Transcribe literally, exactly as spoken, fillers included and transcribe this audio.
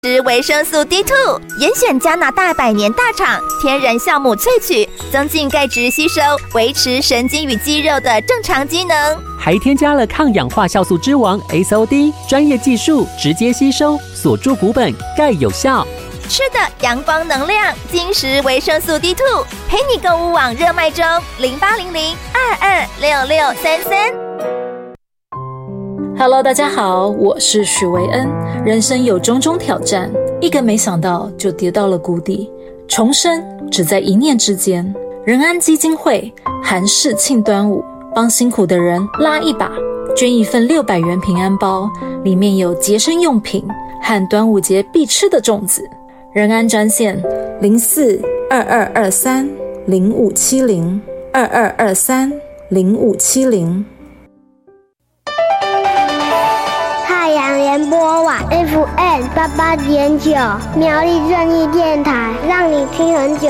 植维生素 D 二， 严选加拿大百年大厂天然酵母萃取，增进钙质吸收，维持神经与肌肉的正常机能。 还添加了抗氧化酵素之王 S O D， 专业技术直接吸收，锁住骨本，钙有效。 吃的阳光能量，精实维生素 D 二， 陪你购物网热卖中，零八零零二二六六三三。 Hello， 大家好，我是许维恩。人生有种种挑战，一个没想到就跌到了谷底，重生只在一念之间。仁安基金会韩式庆端午，帮辛苦的人拉一把，捐一份六百元平安包，里面有节生用品和端午节必吃的粽子。仁安专线零四二二二三零五七零二二二三零五七零。 太阳联播网 F M 八八点九，苗栗正义电台，让你听很久。